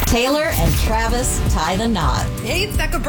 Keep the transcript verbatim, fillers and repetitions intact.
Taylor and Travis tie the knot. Hey, it's Becca Burke.